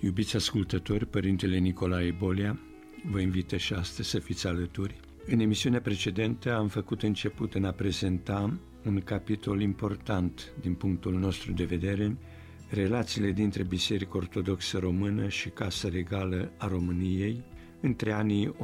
Iubiți ascultători, Părintele Nicolae Bolea vă invită și astăzi să fiți alături. În emisiunea precedentă am făcut început în a prezenta un capitol important din punctul nostru de vedere, relațiile dintre Biserica Ortodoxă Română și Casa Regală a României între anii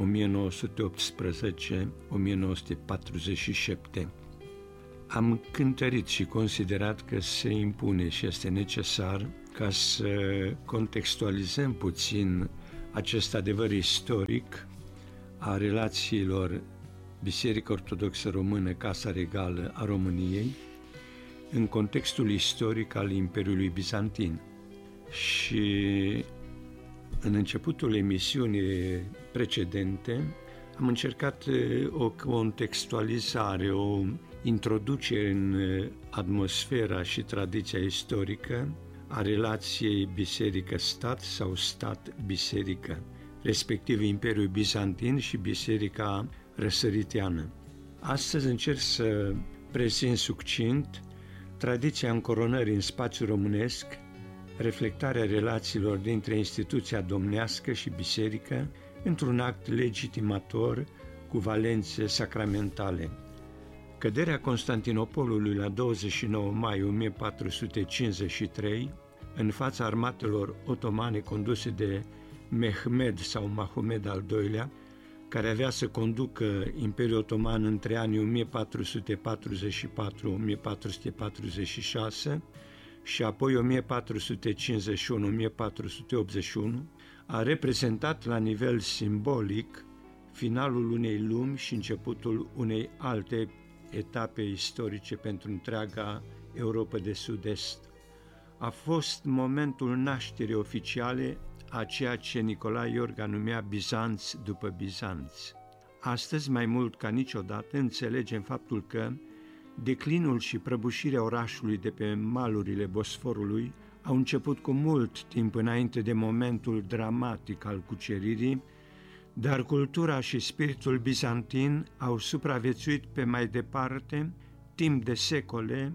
1918-1947. Am cântărit și considerat că se impune și este necesar ca să contextualizăm puțin acest adevăr istoric a relațiilor Biserica Ortodoxă Română, Casa Regală a României, în contextul istoric al Imperiului Bizantin. Și în începutul emisiunii precedente am încercat o contextualizare, o introducere în atmosfera și tradiția istorică a relației biserică-stat sau stat-biserică, respectiv Imperiul Bizantin și Biserica Răsăriteană. Astăzi încerc să prezint succint tradiția încoronării în spațiul românesc, reflectarea relațiilor dintre instituția domnească și biserică într-un act legitimator cu valențe sacramentale. Căderea Constantinopolului la 29 mai 1453 în fața armatelor otomane conduse de Mehmed sau Mahomed al II-lea, care avea să conducă Imperiul Otoman între anii 1444-1446 și apoi 1451-1481, a reprezentat la nivel simbolic finalul unei lumi și începutul unei alte etape istorice pentru întreaga Europa de Sud-Est. A fost momentul nașterii oficiale a ceea ce Nicolae Iorga numea Bizanț după Bizanț. Astăzi, mai mult ca niciodată, înțelegem faptul că declinul și prăbușirea orașului de pe malurile Bosforului au început cu mult timp înainte de momentul dramatic al cuceririi, dar cultura și spiritul bizantin au supraviețuit pe mai departe, timp de secole,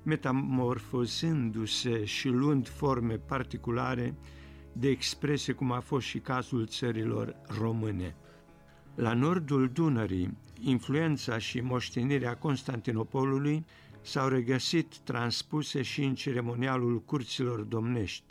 metamorfozându-se și luând forme particulare de expresie, cum a fost și cazul țărilor române. La nordul Dunării, influența și moștenirea Constantinopolului s-au regăsit transpuse și în ceremonialul curților domnești,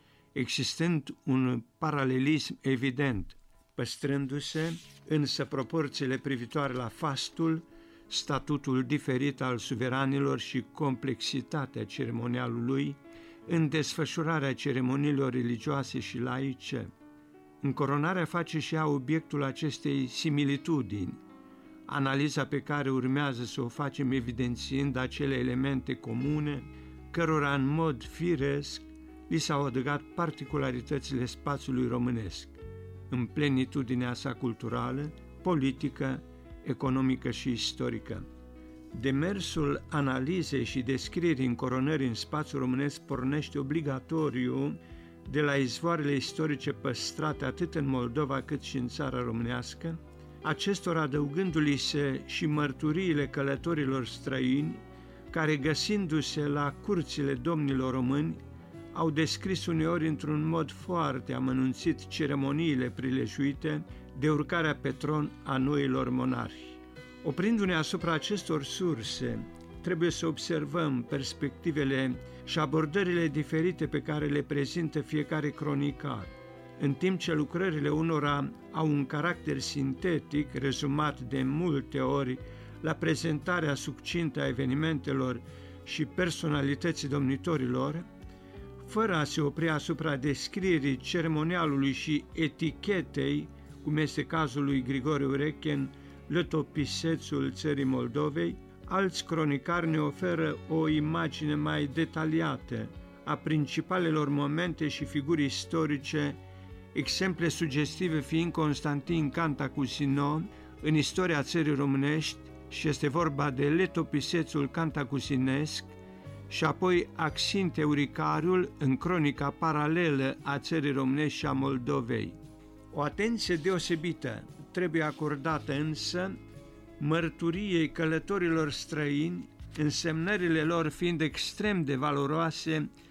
existând un paralelism evident, păstrându-se însă proporțiile privitoare la fastul, statutul diferit al suveranilor și complexitatea ceremonialului în desfășurarea ceremoniilor religioase și laice. Încoronarea face și ea obiectul acestei similitudini, analiza pe care urmează să o facem evidențiind acele elemente comune, cărora în mod firesc li s-au adăugat particularitățile spațiului românesc, în plenitudinea sa culturală, politică, economică și istorică. Demersul analizei și descrierii încoronării în spațiul românesc pornește obligatoriu de la izvoarele istorice păstrate atât în Moldova cât și în țara românească, acestora adăugându-li se și mărturiile călătorilor străini, care, găsindu-se la curțile domnilor români, au descris uneori într-un mod foarte amănunțit ceremoniile prilejuite de urcarea pe tron a noilor monarhi. Oprindu-ne asupra acestor surse, trebuie să observăm perspectivele și abordările diferite pe care le prezintă fiecare cronicar, în timp ce lucrările unora au un caracter sintetic, rezumat de multe ori la prezentarea succintă a evenimentelor și personalității domnitorilor, fără a se opri asupra descrierii ceremonialului și etichetei, cum este cazul lui Grigore Urechen, lătopisețul țării Moldovei, alți cronicari ne oferă o imagine mai detaliată a principalelor momente și figuri istorice, exemple sugestive fiind Constantin Cantacuzino în istoria țării românești, și este vorba de letopisețul cantacuzinesc, și apoi Axint Euricariul în cronica paralelă a țării românești și a Moldovei. O atenție deosebită trebuie acordată însă mărturiei călătorilor străini, însemnările lor fiind extrem de valoroase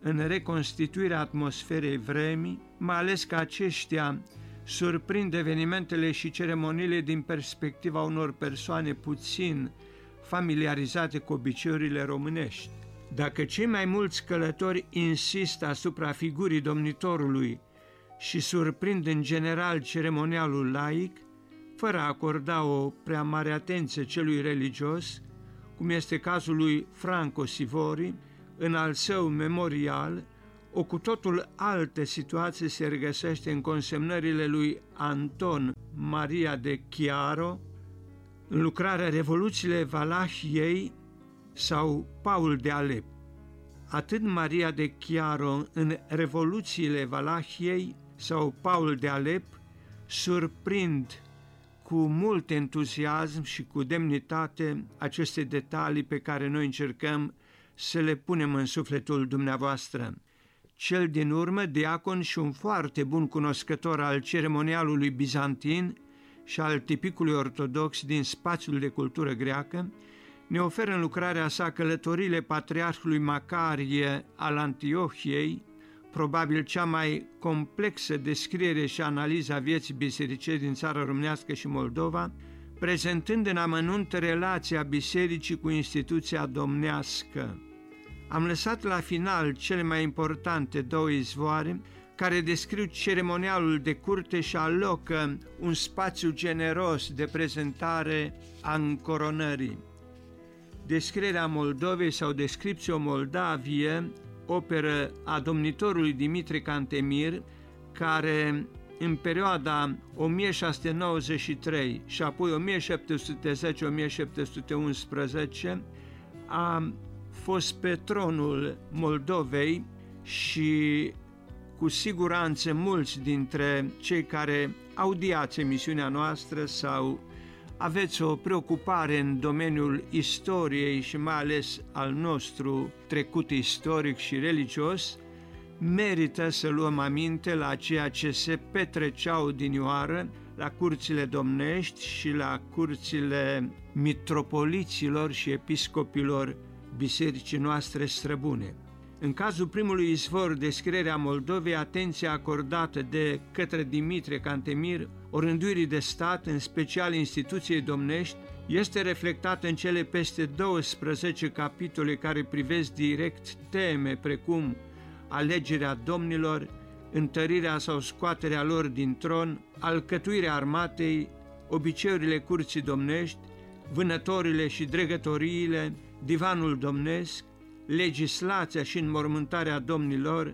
în reconstituirea atmosferei vremii, mai ales că aceștia surprind evenimentele și ceremoniile din perspectiva unor persoane puțin familiarizate cu obiceiurile românești. Dacă cei mai mulți călători insistă asupra figurii domnitorului și surprind în general ceremonialul laic, fără a acorda o prea mare atenție celui religios, cum este cazul lui Franco Sivori, în al său memorial, o cu totul altă situație se regăsește în consemnările lui Anton Maria de Chiaro, în lucrarea Revoluțiile Valahiei sau Paul de Alep. Atât Maria de Chiaro în Revoluțiile Valahiei sau Paul de Alep surprind cu mult entuziasm și cu demnitate aceste detalii pe care noi încercăm să le punem în sufletul dumneavoastră. Cel din urmă, diacon și un foarte bun cunoscător al ceremonialului bizantin și al tipicului ortodox din spațiul de cultură greacă, ne oferă în lucrarea sa Călătoriile Patriarhului Macarie al Antiohiei, probabil cea mai complexă descriere și analiză a vieții bisericești din țara românească și Moldova, prezentând în amănunt relația bisericii cu instituția domnească. Am lăsat la final cele mai importante două izvoare care descriu ceremonialul de curte și alocă un spațiu generos de prezentare a încoronării. Descrierea Moldovei sau Descriptio Moldavie, operă a domnitorului Dimitrie Cantemir, care în perioada 1693 și apoi 1710-1711 a fost pe tronul Moldovei și cu siguranță mulți dintre cei care audiați emisiunea noastră sau aveți o preocupare în domeniul istoriei și mai ales al nostru trecut istoric și religios, merită să luăm aminte la ceea ce se petrecea odinioară la curțile domnești și la curțile mitropoliților și episcopilor bisericii noastre străbune. În cazul primului izvor, descrierea Moldovei, atenția acordată de către Dimitrie Cantemir orânduirii de stat, în special instituției domnești, este reflectată în cele peste 12 capitole care privesc direct teme precum alegerea domnilor, întărirea sau scoaterea lor din tron, alcătuirea armatei, obiceiurile curții domnești, vânătorile și dregătoriile, divanul domnesc, legislația și înmormântarea domnilor,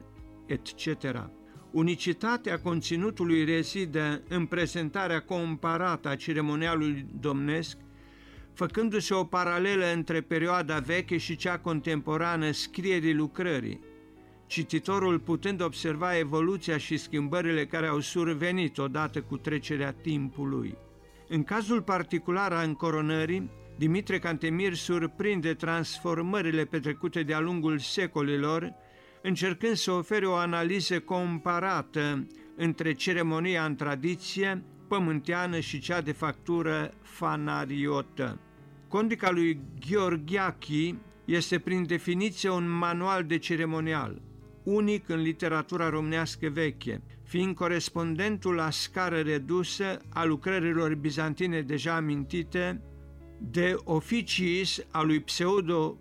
etc. Unicitatea conținutului rezidă în prezentarea comparată a ceremonialului domnesc, făcându-se o paralelă între perioada veche și cea contemporană scrierii lucrării, cititorul putând observa evoluția și schimbările care au survenit odată cu trecerea timpului. În cazul particular a încoronării, Dimitrie Cantemir surprinde transformările petrecute de-a lungul secolilor, încercând să ofere o analiză comparată între ceremonia în tradiție pământeană și cea de factură fanariotă. Condica lui Gheorghiachi este prin definiție un manual de ceremonial, unic în literatura românească veche, fiind corespondentul la scară redusă a lucrărilor bizantine deja amintite, De Officiis a lui Pseudo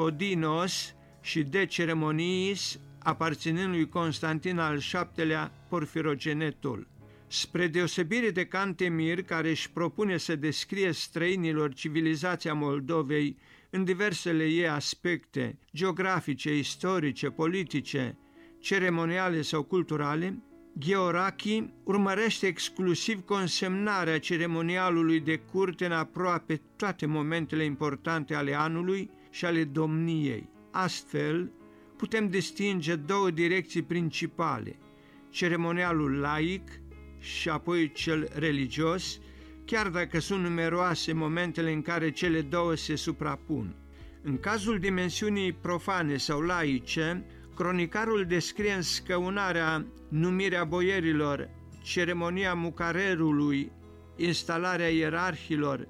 Codinos și De Ceremoniis, aparținând lui Constantin al VII-lea Porfirogenetul. Spre deosebire de Cantemir, care își propune să descrie străinilor civilizația Moldovei în diversele ei aspecte geografice, istorice, politice, ceremoniale sau culturale, Gheorghiachi urmărește exclusiv consemnarea ceremonialului de curte în aproape toate momentele importante ale anului și ale domniei. Astfel, putem distinge două direcții principale, ceremonialul laic și apoi cel religios, chiar dacă sunt numeroase momentele în care cele două se suprapun. În cazul dimensiunii profane sau laice, cronicarul descrie înscăunarea, numirea boierilor, ceremonia mucarerului, instalarea ierarhilor,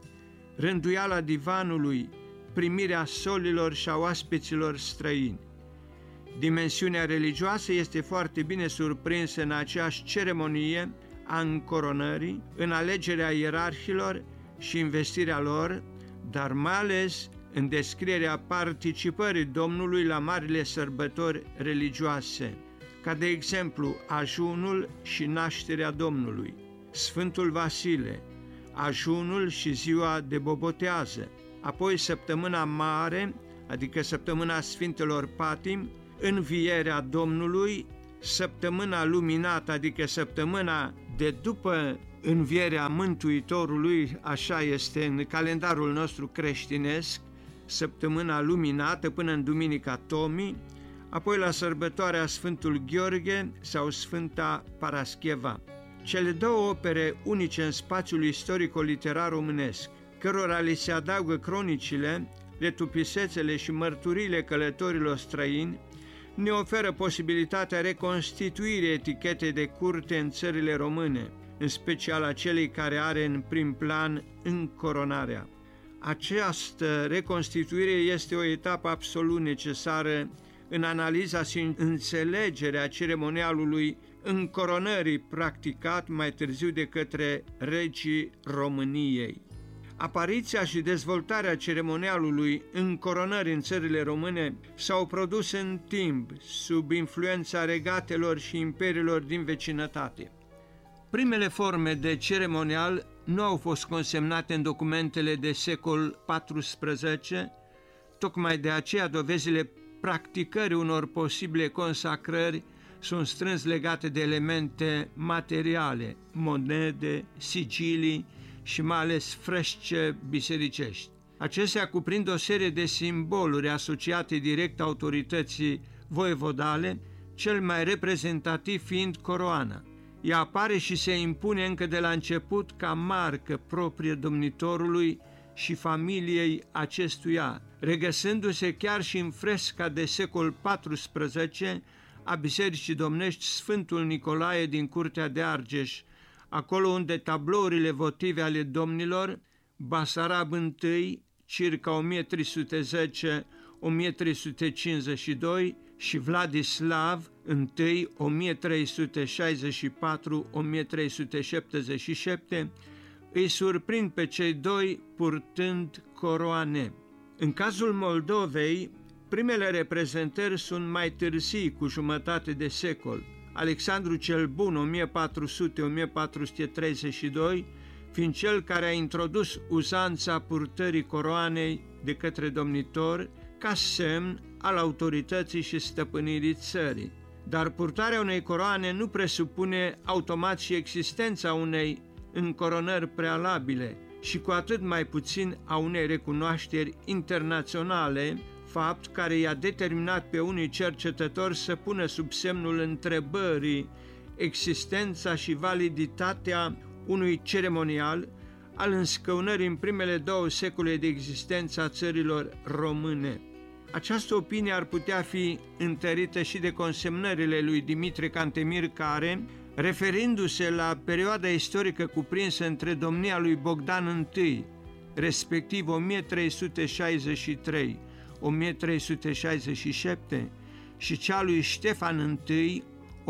rânduiala divanului, primirea solilor și a oaspeților străini. Dimensiunea religioasă este foarte bine surprinsă în aceeași ceremonie a încoronării, în alegerea ierarhilor și investirea lor, dar mai ales în descrierea participării Domnului la marile sărbători religioase, ca de exemplu ajunul și nașterea Domnului, Sfântul Vasile, ajunul și ziua de bobotează, apoi săptămâna mare, adică săptămâna Sfintelor Patim, învierea Domnului, săptămâna luminată, adică săptămâna de după învierea Mântuitorului, așa este în calendarul nostru creștinesc, săptămâna luminată până în Duminica Tomii, apoi la sărbătoarea Sfântul Gheorghe sau Sfânta Parascheva. Cele două opere unice în spațiul istorico-literar românesc, cărora li se adaugă cronicile, letopisețele și mărturiile călătorilor străini, ne oferă posibilitatea reconstituirii etichetei de curte în țările române, în special a celei care are în prim plan încoronarea. Această reconstituire este o etapă absolut necesară în analiza și înțelegerea ceremonialului încoronării practicat mai târziu de către regii României. Apariția și dezvoltarea ceremonialului încoronării în țările române s-au produs în timp, sub influența regatelor și imperiilor din vecinătate. Primele forme de ceremonial nu au fost consemnate în documentele de secol XIV, tocmai de aceea dovezile practicării unor posibile consacrări sunt strâns legate de elemente materiale, monede, sigilii și mai ales fresce bisericești. Acestea cuprind o serie de simboluri asociate direct autorității voievodale, cel mai reprezentativ fiind coroana. Ea apare și se impune încă de la început ca marcă proprie domnitorului și familiei acestuia, regăsându-se chiar și în fresca de secol XIV a Bisericii Domnești Sfântul Nicolae din Curtea de Argeș, acolo unde tablourile votive ale domnilor, Basarab I, circa 1310-1352 și Vladislav I, 1364-1377, îi surprind pe cei doi purtând coroane. În cazul Moldovei, primele reprezentări sunt mai târzii, cu jumătate de secol. Alexandru cel Bun, 1400-1432, fiind cel care a introdus uzanța purtării coroanei de către domnitor ca semn al autorității și stăpânirii țării. Dar purtarea unei coroane nu presupune automat și existența unei încoronări prealabile și cu atât mai puțin a unei recunoașteri internaționale, fapt care i-a determinat pe unii cercetători să pună sub semnul întrebării existența și validitatea unui ceremonial al înscăunării în primele 2 secole de existență a țărilor române. Această opinie ar putea fi întărită și de consemnările lui Dimitrie Cantemir, care, referindu-se la perioada istorică cuprinsă între domnia lui Bogdan I, respectiv 1363-1367, și cea lui Ștefan I,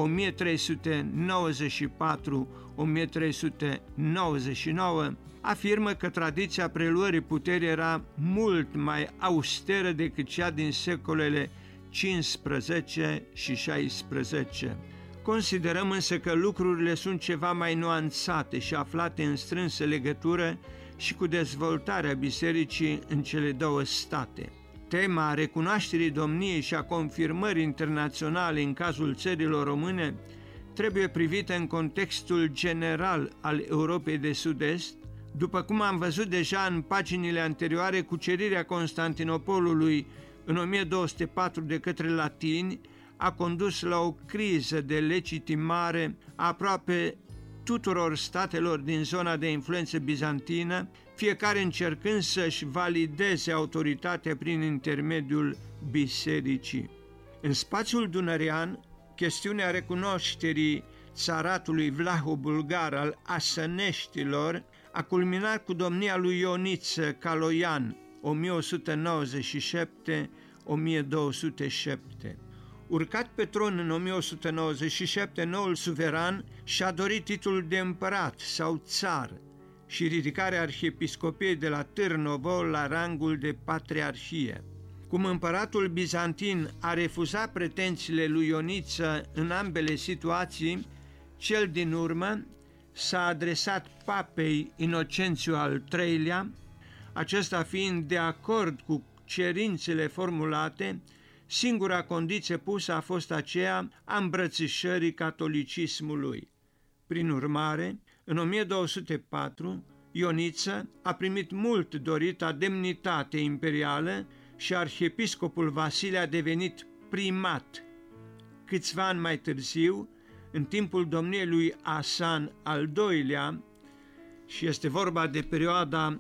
1394-1399, afirmă că tradiția preluării puterii era mult mai austeră decât cea din secolele 15 și 16. Considerăm însă că lucrurile sunt ceva mai nuanțate și aflate în strânsă legătură și cu dezvoltarea bisericii în cele 2 state. Tema recunoașterii domniei și a confirmării internaționale în cazul țărilor române trebuie privită în contextul general al Europei de Sud-Est. După cum am văzut deja în paginile anterioare, cucerirea Constantinopolului în 1204 de către latini a condus la o criză de legitimare a aproape tuturor statelor din zona de influență bizantină, fiecare încercând să-și valideze autoritatea prin intermediul bisericii. În spațiul dunărean, chestiunea recunoașterii țaratului vlaho-bulgar al asăneștilor a culminat cu domnia lui Ioniță Caloian, 1197-1207. Urcat pe tron în 1197, noul suveran și-a dorit titlul de împărat sau țar și ridicarea arhiepiscopiei de la Târnovo la rangul de patriarhie. Cum împăratul bizantin a refuzat pretențiile lui Ioniță în ambele situații, cel din urmă s-a adresat papei Inocențiu al III-lea, acesta fiind de acord cu cerințele formulate. Singura condiție pusă a fost aceea a îmbrățișării catolicismului. Prin urmare, în 1204, Ioniță a primit mult dorita demnitate imperială și arhiepiscopul Vasile a devenit primat. Câțiva ani mai târziu, în timpul domniei lui Hasan al II-lea, și este vorba de perioada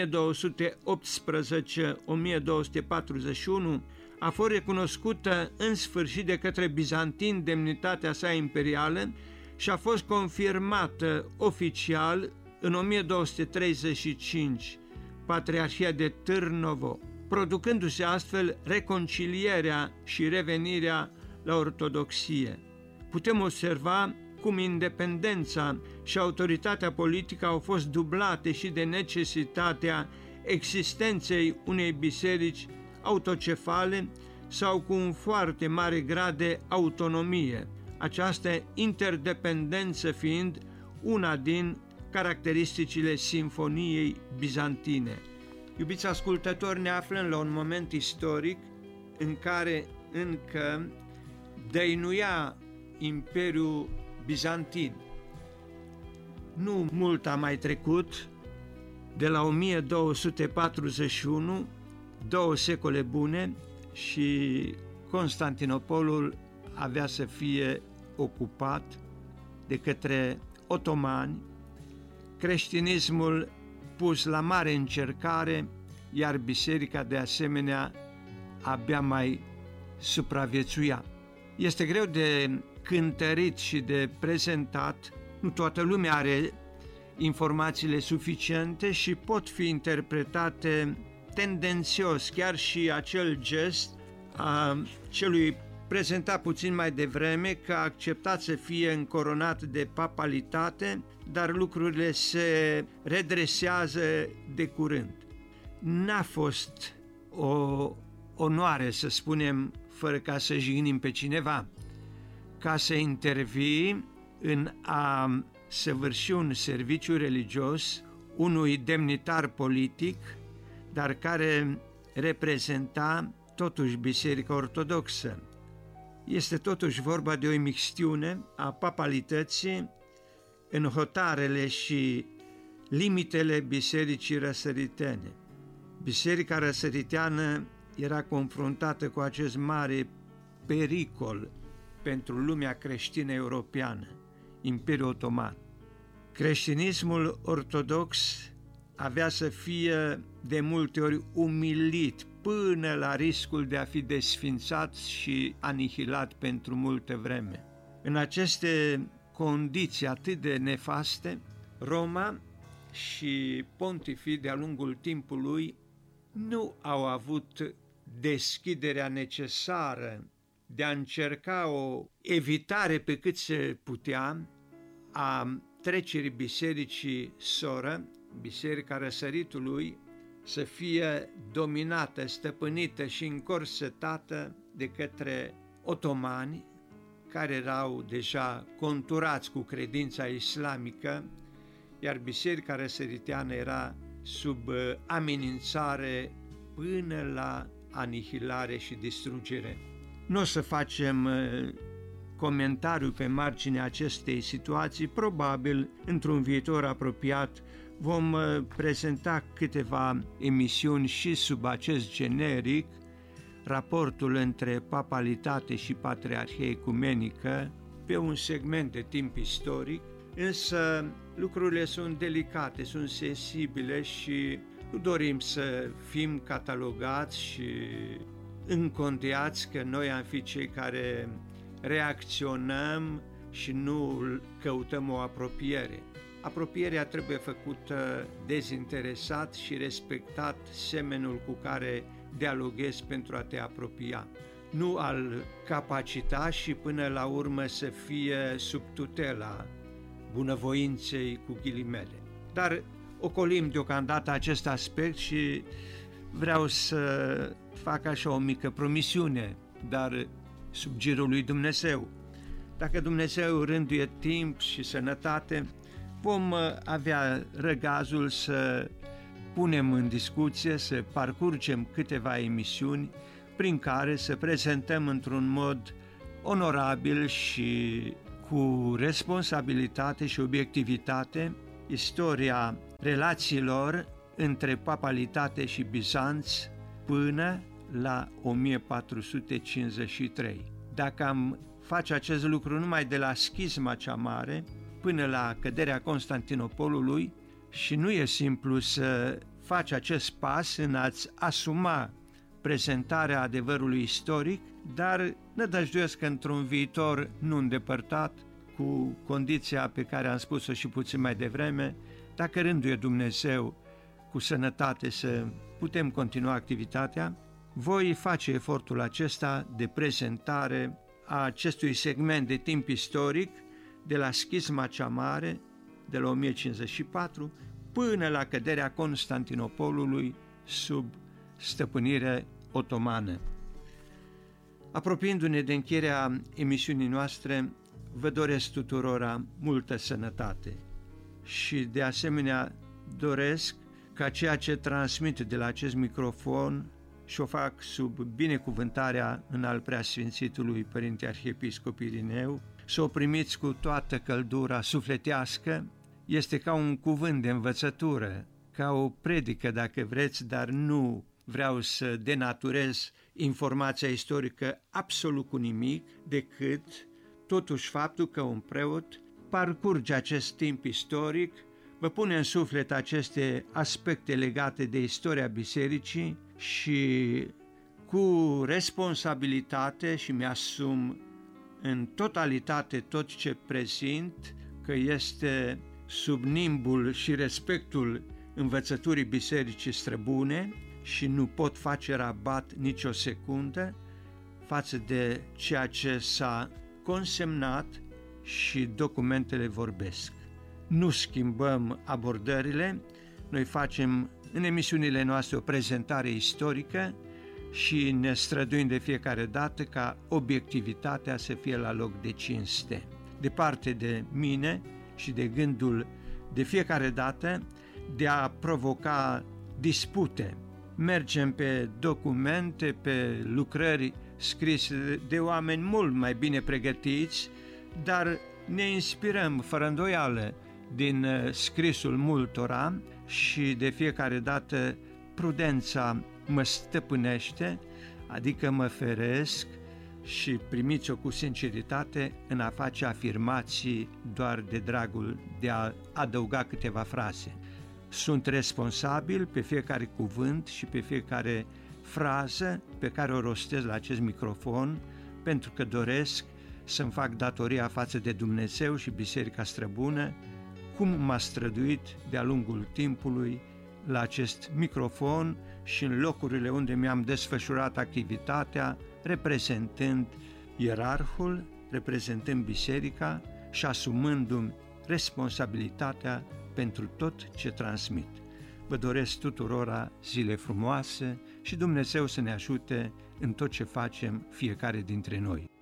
1218-1241, a fost recunoscută în sfârșit de către bizantini demnitatea sa imperială și a fost confirmată oficial în 1235, Patriarhia de Târnovo, producându-se astfel reconcilierea și revenirea la ortodoxie. Putem observa cum independența și autoritatea politică au fost dublate și de necesitatea existenței unei biserici autocefale sau cu un foarte mare grad de autonomie, această interdependență fiind una din caracteristicile Sinfoniei bizantine. Iubiți ascultători, ne aflăm la un moment istoric în care încă dăinuia Imperiul Bizantin. Nu mult a mai trecut de la 1241, 2 secole bune, și Constantinopolul avea să fie ocupat de către otomani, creștinismul pus la mare încercare, iar biserica de asemenea abia mai supraviețuia. Este greu de cântărit și de prezentat, nu toată lumea are informațiile suficiente și pot fi interpretate tendențios, chiar și acel gest a celui prezentat puțin mai devreme că a acceptat să fie încoronat de papalitate, dar lucrurile se redresează de curând. N-a fost o onoare, să spunem, fără ca să jignim pe cineva, ca să intervii în a săvârși un serviciu religios unui demnitar politic, dar care reprezenta totuși Biserica Ortodoxă. Este totuși vorba de o imixtiune a papalității în hotarele și limitele bisericii răsăritene. Biserica răsăriteană era confruntată cu acest mare pericol pentru lumea creștină europeană, Imperiul Otoman. Creștinismul ortodox avea să fie de multe ori umilit până la riscul de a fi desfințat și anihilat pentru multă vreme. În aceste condiții atât de nefaste, Roma și pontifii de-a lungul timpului nu au avut deschiderea necesară de a încerca o evitare pe cât se putea a trecerii bisericii soră, Biserica Răsăritului, să fie dominată, stăpânită și încorsetată de către otomani, care erau deja conturați cu credința islamică, iar Biserica Răsăriteană era sub amenințare până la anihilare și distrugere. Nu o să facem comentariu pe marginea acestei situații, probabil într-un viitor apropiat vom prezenta câteva emisiuni și sub acest generic, raportul între papalitate și patriarhie ecumenică pe un segment de timp istoric, însă lucrurile sunt delicate, sunt sensibile și nu dorim să fim catalogați și încondeați că noi am fi cei care reacționăm și nu căutăm o apropiere. Apropierea trebuie făcută dezinteresat și respectat semenul cu care dialoghezi pentru a te apropia. nu al capacita și până la urmă să fie sub tutela bunăvoinței cu ghilimele. Dar ocolim deocamdată acest aspect și vreau să fac așa o mică promisiune, dar sub girul lui Dumnezeu. Dacă Dumnezeu rânduie timp și sănătate, vom avea răgazul să punem în discuție, să parcurgem câteva emisiuni prin care să prezentăm într-un mod onorabil și cu responsabilitate și obiectivitate istoria relațiilor între papalitate și Bizanț până la 1453. Dacă am face acest lucru numai de la schisma cea mare până la căderea Constantinopolului, și nu e simplu să faci acest pas în a-ți asuma prezentarea adevărului istoric, dar nădăjduiesc că într-un viitor nu îndepărtat, cu condiția pe care am spus-o și puțin mai devreme, dacă rânduie Dumnezeu cu sănătate să putem continua activitatea, voi face efortul acesta de prezentare a acestui segment de timp istoric de la schisma cea mare, de la 1054, până la căderea Constantinopolului sub stăpânire otomană. Apropiindu-ne de încheierea emisiunii noastre, vă doresc tuturora multă sănătate și de asemenea doresc ca ceea ce transmit de la acest microfon și o fac sub binecuvântarea în al preasfințitului Părinte Arhiepiscop Irineu, să o primiți cu toată căldura sufletească. Este ca un cuvânt de învățătură, ca o predică dacă vreți, dar nu vreau să denaturez informația istorică absolut cu nimic, decât totuși faptul că un preot parcurge acest timp istoric, vă pune în suflet aceste aspecte legate de istoria bisericii și cu responsabilitate, și mi-asum în totalitate tot ce prezint, că este sub nimbul și respectul învățăturii bisericii străbune și nu pot face rabat nicio secundă față de ceea ce s-a consemnat și documentele vorbesc. Nu schimbăm abordările, noi facem în emisiunile noastre o prezentare istorică și ne străduim de fiecare dată ca obiectivitatea să fie la loc de cinste. Departe de mine și de gândul de fiecare dată de a provoca dispute. Mergem pe documente, pe lucrări scrise de oameni mult mai bine pregătiți, dar ne inspirăm fără îndoială din scrisul multora și de fiecare dată prudența mă stăpânește, adică mă feresc și primiți-o cu sinceritate în a face afirmații doar de dragul de a adăuga câteva fraze. Sunt responsabil pe fiecare cuvânt și pe fiecare frază pe care o rostez la acest microfon, pentru că doresc să-mi fac datoria față de Dumnezeu și Biserica Străbună, cum m-a străduit de-a lungul timpului la acest microfon și în locurile unde mi-am desfășurat activitatea, reprezentând ierarhul, reprezentând biserica și asumându-mi responsabilitatea pentru tot ce transmit. Vă doresc tuturora zile frumoase și Dumnezeu să ne ajute în tot ce facem fiecare dintre noi.